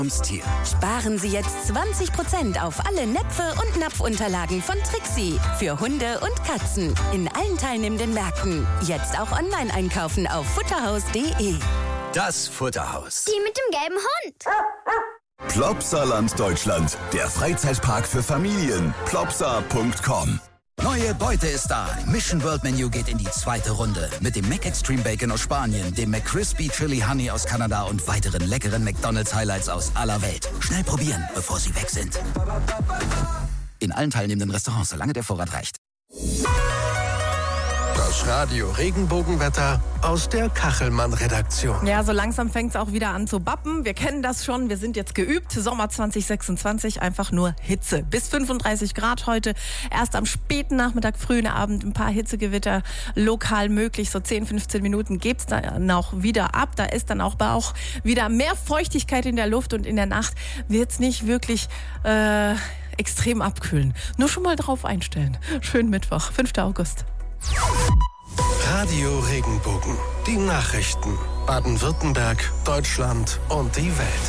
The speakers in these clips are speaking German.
ums Tier. Sparen Sie jetzt 20% auf alle Näpfe und Napfunterlagen von Trixie für Hunde und Katzen in allen teilnehmenden Märkten. Jetzt auch online einkaufen auf futterhaus.de. Das Futterhaus. Die mit dem gelben Hund. Plopsaland Deutschland, der Freizeitpark für Familien. Plopsa.com. Neue Beute ist da. Mission World Menu geht in die zweite Runde. Mit dem Mac Extreme Bacon aus Spanien, dem McCrispy Chili Honey aus Kanada und weiteren leckeren McDonald's Highlights aus aller Welt. Schnell probieren, bevor sie weg sind. In allen teilnehmenden Restaurants, solange der Vorrat reicht. Das Radio Regenbogenwetter aus der Kachelmann-Redaktion. Ja, so langsam fängt es auch wieder an zu bappen. Wir kennen das schon, wir sind jetzt geübt. Sommer 2026, einfach nur Hitze. Bis 35 Grad heute. Erst am späten Nachmittag, frühen Abend ein paar Hitzegewitter lokal möglich. So 10, 15 Minuten gibt's dann auch wieder ab. Da ist dann auch wieder mehr Feuchtigkeit in der Luft und in der Nacht wird's nicht wirklich extrem abkühlen. Nur schon mal drauf einstellen. Schönen Mittwoch, 5. August. Radio Regenbogen. Die Nachrichten. Baden-Württemberg, Deutschland und die Welt.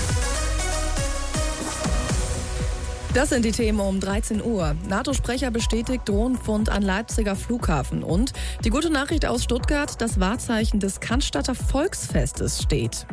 Das sind die Themen um 13 Uhr. NATO-Sprecher bestätigt Drohnenfund an Leipziger Flughafen. Und die gute Nachricht aus Stuttgart, das Wahrzeichen des Cannstatter Volksfestes steht.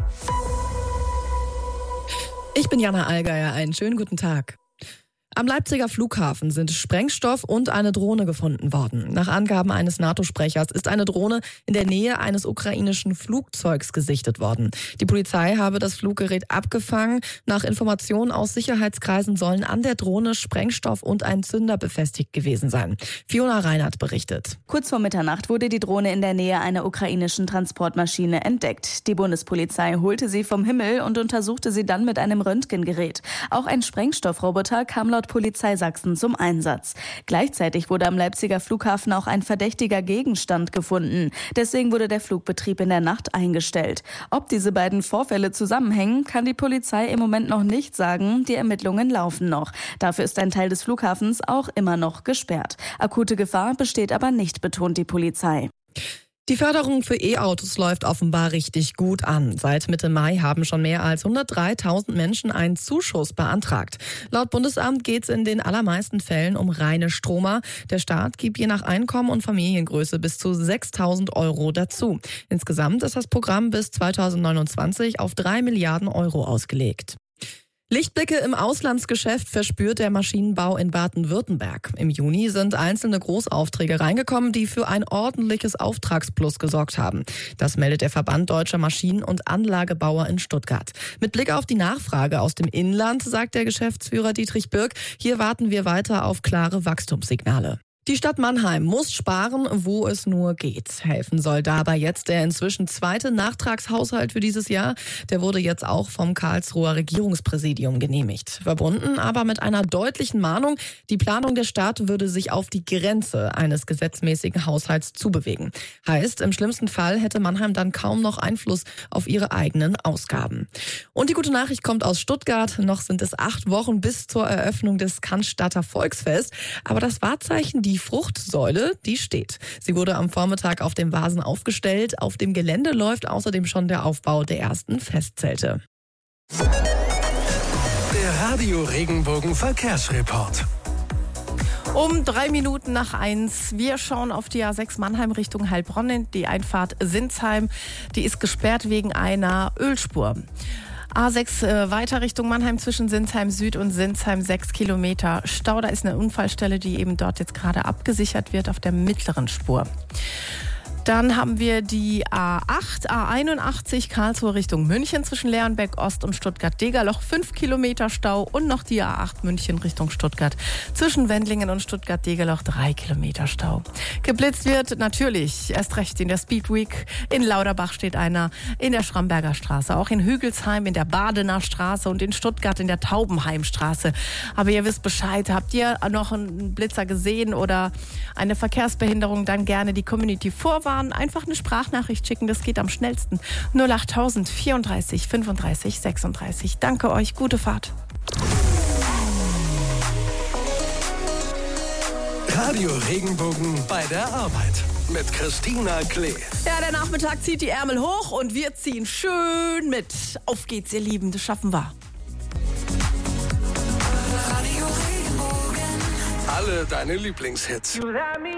Ich bin Jana Allgeier, einen schönen guten Tag. Am Leipziger Flughafen sind Sprengstoff und eine Drohne gefunden worden. Nach Angaben eines NATO-Sprechers ist eine Drohne in der Nähe eines ukrainischen Flugzeugs gesichtet worden. Die Polizei habe das Fluggerät abgefangen. Nach Informationen aus Sicherheitskreisen sollen an der Drohne Sprengstoff und ein Zünder befestigt gewesen sein. Fiona Reinhardt berichtet. Kurz vor Mitternacht wurde die Drohne in der Nähe einer ukrainischen Transportmaschine entdeckt. Die Bundespolizei holte sie vom Himmel und untersuchte sie dann mit einem Röntgengerät. Auch ein Sprengstoffroboter kam laut Polizei Sachsen zum Einsatz. Gleichzeitig wurde am Leipziger Flughafen auch ein verdächtiger Gegenstand gefunden. Deswegen wurde der Flugbetrieb in der Nacht eingestellt. Ob diese beiden Vorfälle zusammenhängen, kann die Polizei im Moment noch nicht sagen. Die Ermittlungen laufen noch. Dafür ist ein Teil des Flughafens auch immer noch gesperrt. Akute Gefahr besteht aber nicht, betont die Polizei. Die Förderung für E-Autos läuft offenbar richtig gut an. Seit Mitte Mai haben schon mehr als 103.000 Menschen einen Zuschuss beantragt. Laut Bundesamt geht es in den allermeisten Fällen um reine Stromer. Der Staat gibt je nach Einkommen und Familiengröße bis zu 6.000 Euro dazu. Insgesamt ist das Programm bis 2029 auf 3 Milliarden Euro ausgelegt. Lichtblicke im Auslandsgeschäft verspürt der Maschinenbau in Baden-Württemberg. Im Juni sind einzelne Großaufträge reingekommen, die für ein ordentliches Auftragsplus gesorgt haben. Das meldet der Verband Deutscher Maschinen- und Anlagebauer in Stuttgart. Mit Blick auf die Nachfrage aus dem Inland, sagt der Geschäftsführer Dietrich Birk, hier warten wir weiter auf klare Wachstumssignale. Die Stadt Mannheim muss sparen, wo es nur geht. Helfen soll dabei jetzt der inzwischen zweite Nachtragshaushalt für dieses Jahr. Der wurde jetzt auch vom Karlsruher Regierungspräsidium genehmigt. Verbunden aber mit einer deutlichen Mahnung, die Planung der Stadt würde sich auf die Grenze eines gesetzmäßigen Haushalts zubewegen. Heißt, im schlimmsten Fall hätte Mannheim dann kaum noch Einfluss auf ihre eigenen Ausgaben. Und die gute Nachricht kommt aus Stuttgart. Noch sind es 8 Wochen bis zur Eröffnung des Cannstatter Volksfest. Aber das Wahrzeichen, die Fruchtsäule, die steht. Sie wurde am Vormittag auf dem Vasen aufgestellt. Auf dem Gelände läuft außerdem schon der Aufbau der ersten Festzelte. Der Radio Regenbogen Verkehrsreport. Um 3 Minuten nach 1. Wir schauen auf die A6 Mannheim Richtung Heilbronn. Die Einfahrt Sinsheim, die ist gesperrt wegen einer Ölspur. A6 weiter Richtung Mannheim zwischen Sinsheim Süd und Sinsheim 6 Kilometer Stau. Da ist eine Unfallstelle, die eben dort jetzt gerade abgesichert wird auf der mittleren Spur. Dann haben wir die A8, A81 Karlsruhe Richtung München zwischen Leonberg Ost und Stuttgart-Degerloch 5 Kilometer Stau und noch die A8 München Richtung Stuttgart zwischen Wendlingen und Stuttgart-Degerloch 3 Kilometer Stau. Geblitzt wird natürlich erst recht in der Speed Week. In Lauterbach steht einer, in der Schramberger Straße, auch in Hügelsheim in der Badener Straße und in Stuttgart in der Taubenheimstraße. Aber ihr wisst Bescheid, habt ihr noch einen Blitzer gesehen oder eine Verkehrsbehinderung, dann gerne die Community vorwarnen. Einfach eine Sprachnachricht schicken, das geht am schnellsten. 08000 34 35 36. Danke euch, gute Fahrt. Radio Regenbogen bei der Arbeit mit Christina Klee. Ja, der Nachmittag zieht die Ärmel hoch und wir ziehen schön mit. Auf geht's, ihr Lieben, das schaffen wir. alle deine Lieblingshits.